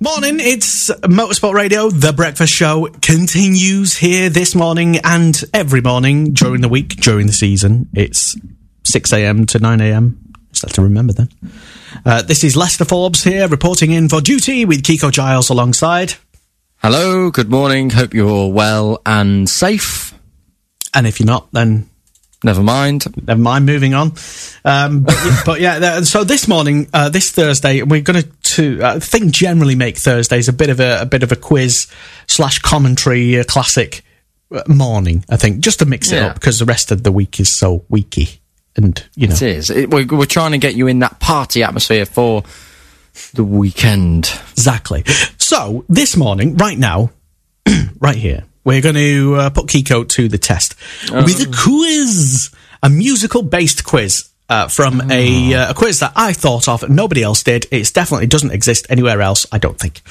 Morning, it's Motorsport Radio. The breakfast show continues here this morning and every morning during the week, during the season. It's 6 a.m. to 9 a.m. Just have to remember then. This is Lester Forbes here, reporting in for duty with Kiko Giles alongside. Hello, good morning. Hope you're all well and safe. And if you're not, then... Never mind, moving on. But yeah, so this morning, this Thursday, we're going to I think generally make Thursdays a bit of a quiz / commentary classic morning, I think, just to mix it up, because the rest of the week is so weaky. And, you know. It is. We're trying to get you in that party atmosphere for the weekend. Exactly. So, this morning, right now, right here, we're going to put Kiko to the test with a quiz, a musical-based quiz from a quiz that I thought of. Nobody else did. It definitely doesn't exist anywhere else, I don't think.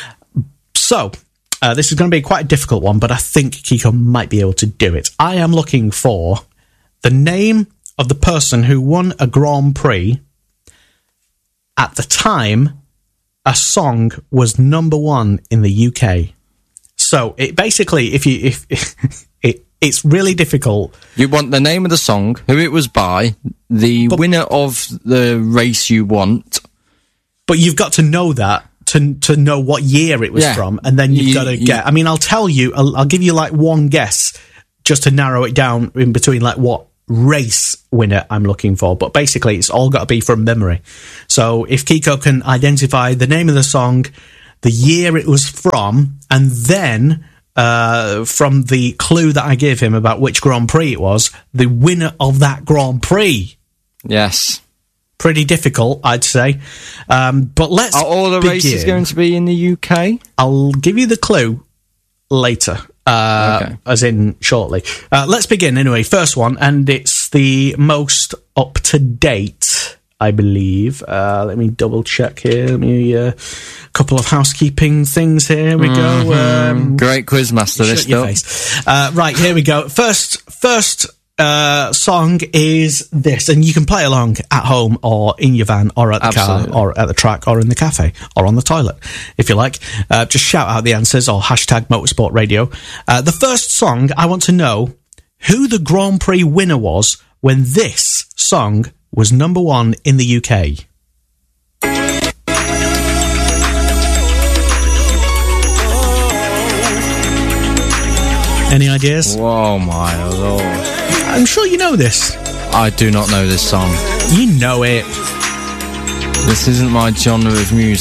So, this is going to be quite a difficult one, but I think Kiko might be able to do it. I am looking for the name of the person who won a Grand Prix at the time a song was number one in the UK. So it basically, it's really difficult. You want the name of the song, who it was by, the winner of the race you want. But you've got to know that to know what year it was from, and then you've got to get. I mean, I'll tell you, I'll give you like one guess just to narrow it down in between, like what race winner I'm looking for. But basically, it's all got to be from memory. So if Kiko can identify the name of the song, the year it was from, and then from the clue that I gave him about which Grand Prix it was, the winner of that Grand Prix. Yes. Pretty difficult, I'd say. But let's Are all the races going to be in the UK? I'll give you the clue later, as in shortly. Let's begin anyway. First one, and it's the most up-to-date, I believe. Let me double check here. Let me couple of housekeeping things. Here we go. Great quizmaster, this your face. Right, here we go. First song is this, and you can play along at home or in your van or at the car or at the track or in the cafe or on the toilet if you like. Just shout out the answers or hashtag Motorsport Radio. The first song, I want to know who the Grand Prix winner was when this song was number one in the UK. Any ideas? Oh my lord. I'm sure you know this. I do not know this song. You know it. This isn't my genre of music.